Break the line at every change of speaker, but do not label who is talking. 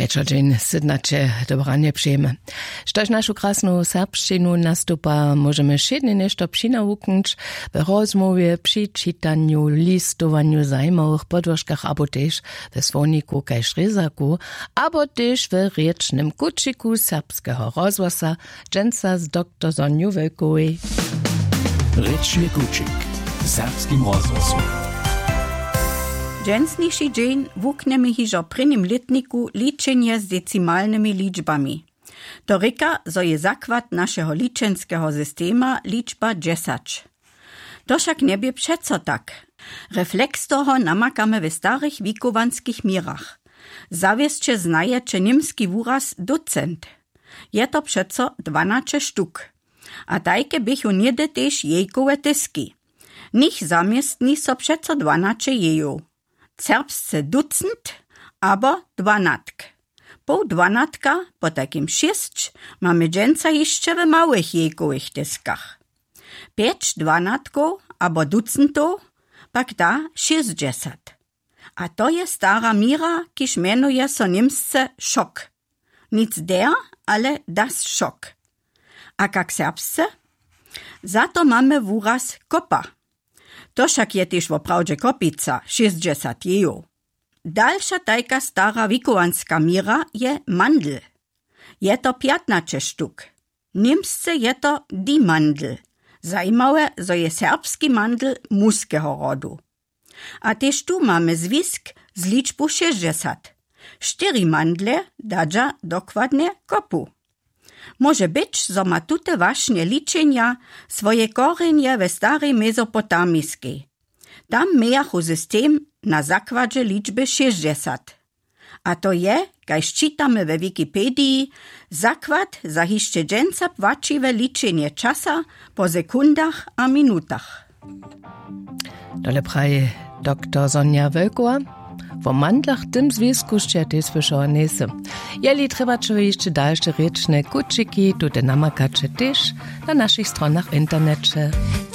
Wieczordzień sydnacie dobranie przyjemy. Štož našu krasnu serbšćinu nastupa możemy šedne nešto přinawuknąć w rozmowie, przy czytaniu, listowaniu zajmowych podłożkach abo też w słowniku kaž rezaku, abo też w riecznym kuciku serbskiego rozwasa dżęca z dr Sonju Wölkowej.
Rieczny kucik w serbskim rozwasu.
Dżęsniejszy dzień wuknemy hižo prynym letniku liczenie z decimalnymi liczbami. To ryka, zo je zakład naszego liczenskiego systema liczba 10. To však nebie přeco tak. Refleks toho namakamy w starych wikowanskich mirach. Zawieszcze znajecie niemski wuraz ducent. Je to přeco 12 sztuk. A tajke bychu niedy też jejkowe tyski. Nich zamiestni so přeco 12 jeju. Serbsce ducent, aber 12. Po 12, po takim 6, mamy dżęca jeszcze w małych jejkowych tyskach. 5 dwanatków, albo ducentów, pak da 60. A to je stara mira, kiż mianuje so niemsce szok. Nic der, ale das szok. A kak serbsce? Za to mamy wuraz kopa. To však je też woprawdzie kopica, 60 jeju. Dalsza tajka stara wikowanska mira je mandl. Je to 15 sztuk. Niemsce je to die mandl. Zajímawe, zo je serbski mandl muskiego rodu. A też tu mamy zwisk z liczbu 60. 4 mandle dadża dokładnie kopu. Może być, zo ma tute właśnie liczenia swoje korzenie we starej Mezopotamijskiej. Tam miachu system na zakładzie liczby 60. A to je, kaž czytamy we Wikipedii, zakład za hiszcze dżęca płaciwe liczenie czasa po sekundach a minutach.
Dole praje dr Sonja Wölkowa. Po mandlach tym związku szczyty słyszała nesy. Jeli trzeba jeszcze dalsze rieczne kuciki, tutaj namakacze też na naszych stronach internecie.